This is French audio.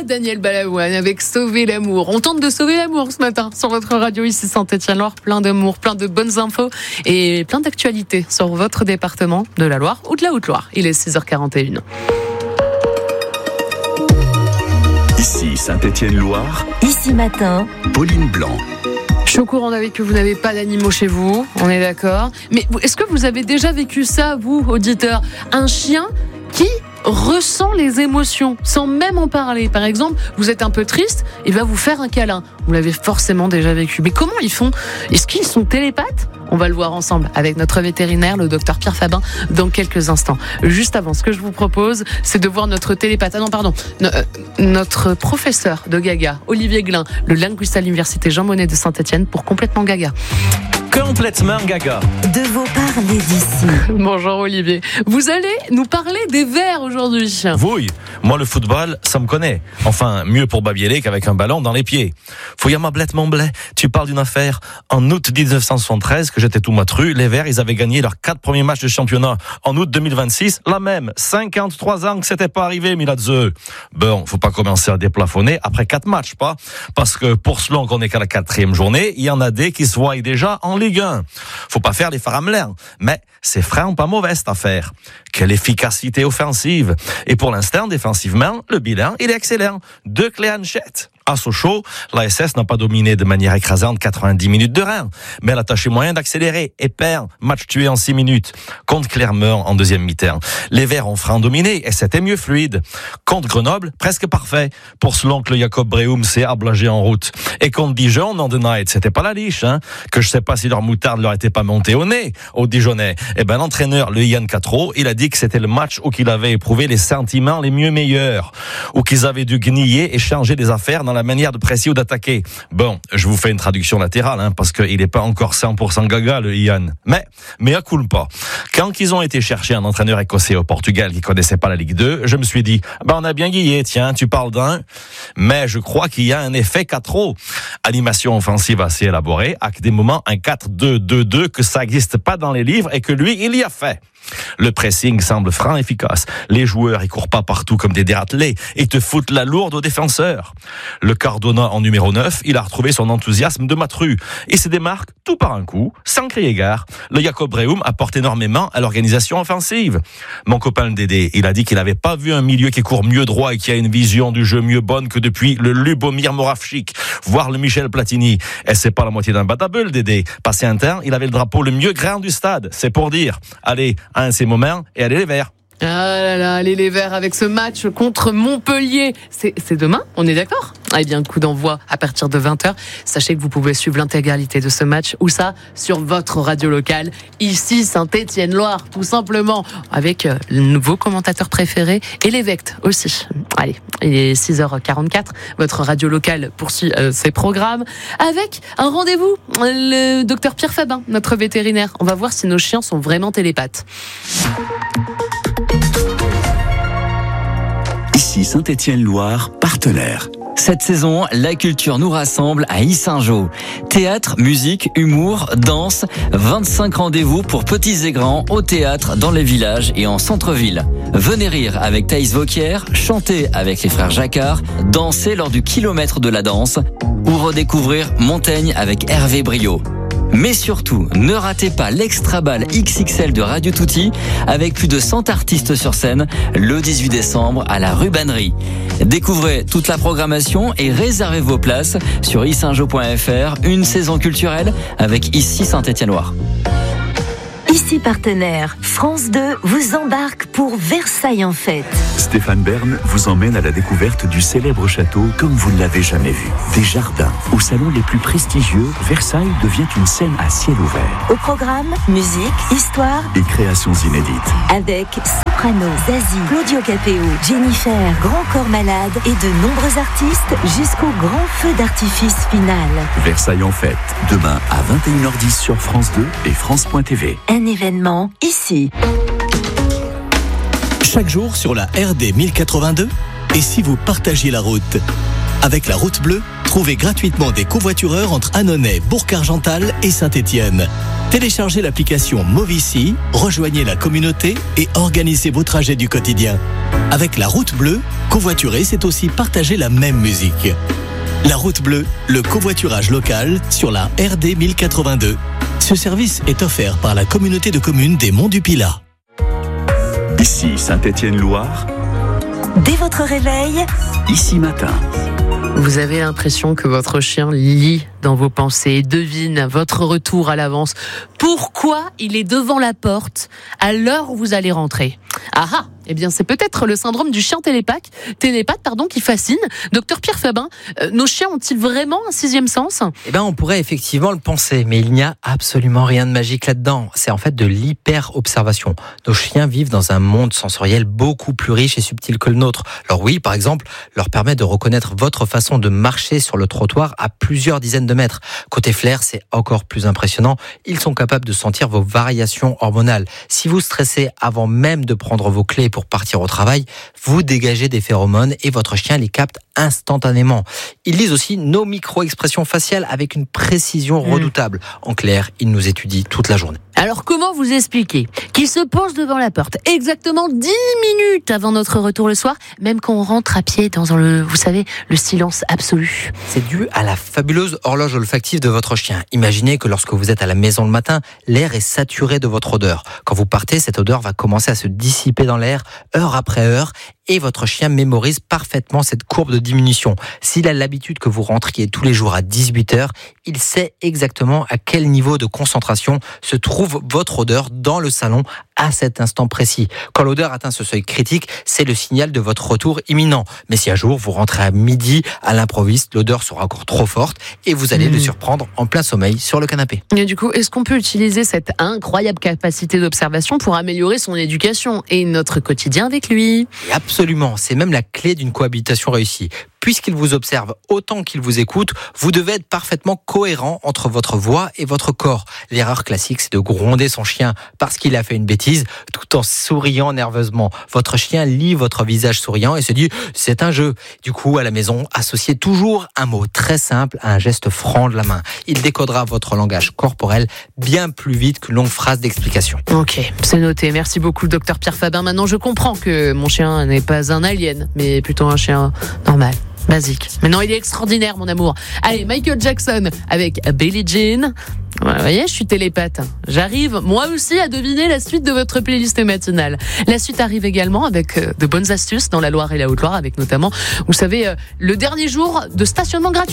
Daniel Balavoine avec Sauver l'amour. On tente de sauver l'amour ce matin sur votre radio ici Saint-Étienne-Loire. Plein d'amour, plein de bonnes infos et plein d'actualités sur votre département de la Loire ou de la Haute-Loire. Il est 6h41. Ici Saint-Étienne-Loire. Ici matin, Pauline Blanc. Je suis au courant que vous n'avez pas d'animaux chez vous, on est d'accord. Mais est-ce que vous avez déjà vécu ça, vous, auditeurs ? Un chien qui ressent les émotions sans même en parler. Par exemple, vous êtes un peu triste, il va vous faire un câlin. Vous l'avez forcément déjà vécu. Mais comment ils font ? Est-ce qu'ils sont télépathes ? On va le voir ensemble avec notre vétérinaire, le docteur Pierre Fabin, dans quelques instants. Juste avant, ce que je vous propose, c'est de voir notre télépathe. Notre professeur de Gaga, Olivier Glin, le linguiste à l'université Jean Monnet de Saint-Étienne, pour Complètement Gaga. Complètement Gaga. de vos parler d'ici. Bonjour Olivier. Vous allez nous parler des Verts aujourd'hui. Oui, moi le football, ça me connaît. Enfin, mieux pour babieler qu'avec un ballon dans les pieds. Fouillama blette mon blé, tu parles d'une affaire. En août 1973, que j'étais tout matru, les Verts, ils avaient gagné leurs 4 premiers matchs de championnat. En août 2026, la même. 53 ans que c'était pas arrivé, Miladze. Bon, faut pas commencer à déplafonner après 4 matchs, pas? Parce que pour selon qu'on est qu'à la 4e journée, il y en a des qui se voient déjà en Ligue 1. Faut pas faire les faramelins. Mais c'est vraiment pas mauvais cette affaire. Quelle efficacité offensive. Et pour l'instant, défensivement, le bilan, il est excellent. 2 clés hanchettes. À Sochaux, la SS n'a pas dominé de manière écrasante 90 minutes de Reims, mais elle a tâché moyen d'accélérer et perd. Match tué en 6 minutes. Contre Clermont en deuxième mi-temps. Les Verts ont franc dominé et c'était mieux fluide. Contre Grenoble, presque parfait. Pour ce l'oncle Jacob Breum s'est ablagé en route. Et contre Dijon, non de night, c'était pas la liche, hein. Que je sais pas si leur moutarde leur était pas montée au nez, aux Dijonnais. Eh ben, l'entraîneur, le Yann Catro, il a dit que c'était le match où qu'il avait éprouvé les sentiments les mieux meilleurs. Où qu'ils avaient dû gniller et changer des affaires dans la manière de presser ou d'attaquer. Bon, je vous fais une traduction latérale, hein, parce qu'il est pas encore 100% gaga, le Yann. Mais à culpa. Quand ils ont été chercher un entraîneur écossais au Portugal qui connaissait pas la Ligue 2, je me suis dit, on a bien guillé, tiens, tu parles d'un. Mais je crois qu'il y a un effet Catro. Animation offensive assez élaborée, avec des moments un 4-2-2-2 que ça n'existe pas dans les livres et que lui, il y a fait. Le pressing semble franc et efficace. Les joueurs, ils courent pas partout comme des dératelés et te foutent la lourde aux défenseurs. Le Cardona en numéro 9, il a retrouvé son enthousiasme de matru et se démarque tout par un coup, sans crier gare. Le Jacob Breum apporte énormément à l'organisation offensive. Mon copain le Dédé, il a dit qu'il n'avait pas vu un milieu qui court mieux droit et qui a une vision du jeu mieux bonne que depuis le Lubomir Moravchik, voire le Michel Platini. Et c'est pas la moitié d'un batable, Dédé. Passé un temps, il avait le drapeau le mieux grand du stade. C'est pour dire. Allez, un de ces moments, et allez les Verts. Ah là là, allez les Verts avec ce match contre Montpellier. C'est demain, on est d'accord ? Eh bien, coup d'envoi à partir de 20h. Sachez que vous pouvez suivre l'intégralité de ce match, où ça ? Sur votre radio locale, ici Saint-Étienne-Loire, tout simplement, avec vos commentateurs préférés et l'évêque aussi. Allez, il est 6h44, votre radio locale poursuit ses programmes avec un rendez-vous, le docteur Pierre Fabin, notre vétérinaire. On va voir si nos chiens sont vraiment télépathes. Ici Saint-Étienne-Loire, partenaire. Cette saison, la culture nous rassemble à Yssingeaux. Théâtre, musique, humour, danse, 25 rendez-vous pour petits et grands au théâtre, dans les villages et en centre-ville. Venez rire avec Thaïs Vauquier, chanter avec les frères Jacquard, danser lors du kilomètre de la danse ou redécouvrir Montaigne avec Hervé Briot. Mais surtout, ne ratez pas l'extra bal XXL de Radio Tutti avec plus de 100 artistes sur scène le 18 décembre à la Rubannerie. Découvrez toute la programmation et réservez vos places sur issingeaux.fr. Une saison culturelle avec Ici Saint-Étienne-Loire. Ici partenaire, France 2 vous embarque pour Versailles en fête. Stéphane Bern vous emmène à la découverte du célèbre château comme vous ne l'avez jamais vu. Des jardins, aux salons les plus prestigieux, Versailles devient une scène à ciel ouvert. Au programme, musique, histoire et créations inédites. Avec Soprano, Zazie, Claudio Capéo, Jennifer, Grand Corps Malade et de nombreux artistes jusqu'au grand feu d'artifice final. Versailles en fête, demain à 21h10 sur France 2 et France.tv. Un événement ici. Chaque jour sur la RD 1082, et si vous partagiez la route ? Avec la route bleue, trouvez gratuitement des covoitureurs entre Annonay, Bourg-Argental et Saint-Étienne. Téléchargez l'application Movici, rejoignez la communauté et organisez vos trajets du quotidien. Avec la route bleue, covoiturer, c'est aussi partager la même musique. La route bleue, le covoiturage local sur la RD 1082. Ce service est offert par la communauté de communes des Monts du Pilat. Ici Saint-Étienne-Loire, Dès votre réveil, ici matin. Vous avez l'impression que votre chien lit dans vos pensées et devine votre retour à l'avance. Pourquoi il est devant la porte à l'heure où vous allez rentrer ? Ah ah, eh bien c'est peut-être le syndrome du chien télépathe qui fascine. Docteur Pierre Fabin, nos chiens ont-ils vraiment un sixième sens ? Eh ben, on pourrait effectivement le penser, mais il n'y a absolument rien de magique là-dedans. C'est en fait de l'hyper-observation. Nos chiens vivent dans un monde sensoriel beaucoup plus riche et subtil que le nôtre. Leur ouïe, par exemple, leur permet de reconnaître votre façon de marcher sur le trottoir à plusieurs dizaines de mètres. Côté flair, c'est encore plus impressionnant. Ils sont capables de sentir vos variations hormonales. Si vous stressez avant même de prendre vos clés pour partir au travail, vous dégagez des phéromones et votre chien les capte instantanément. Ils lisent aussi nos micro-expressions faciales avec une précision redoutable. En clair, ils nous étudient toute la journée. Alors comment vous expliquer qu'il se pose devant la porte exactement 10 minutes avant notre retour le soir, même quand on rentre à pied dans le silence absolu ? C'est dû à la fabuleuse horloge olfactive de votre chien. Imaginez que lorsque vous êtes à la maison le matin, l'air est saturé de votre odeur. Quand vous partez, cette odeur va commencer à se dissiper dans l'air, heure après heure, et votre chien mémorise parfaitement cette courbe de diminution. S'il a l'habitude que vous rentriez tous les jours à 18h, il sait exactement à quel niveau de concentration se trouve votre odeur dans le salon à cet instant précis. Quand l'odeur atteint ce seuil critique, c'est le signal de votre retour imminent. Mais si un jour vous rentrez à midi à l'improviste, l'odeur sera encore trop forte et vous allez le surprendre en plein sommeil sur le canapé. Et du coup, est-ce qu'on peut utiliser cette incroyable capacité d'observation pour améliorer son éducation et notre quotidien avec lui ? Et absolument, c'est même la clé d'une cohabitation réussie. Puisqu'il vous observe autant qu'il vous écoute, vous devez être parfaitement cohérent entre votre voix et votre corps. L'erreur classique, c'est de gronder son chien parce qu'il a fait une bêtise, tout en souriant nerveusement. Votre chien lit votre visage souriant et se dit « c'est un jeu ». Du coup, à la maison, associez toujours un mot très simple à un geste franc de la main. Il décodera votre langage corporel bien plus vite qu'une longue phrase d'explication. Ok, c'est noté. Merci beaucoup, docteur Pierre Fabin. Maintenant, je comprends que mon chien n'est pas un alien, mais plutôt un chien normal. Basique. Mais non, il est extraordinaire, mon amour. Allez, Michael Jackson avec Billie Jean. Vous voyez, je suis télépathe. J'arrive, moi aussi, à deviner la suite de votre playlist matinale. La suite arrive également avec de bonnes astuces dans la Loire et la Haute-Loire, avec notamment, vous savez, le dernier jour de stationnement gratuit.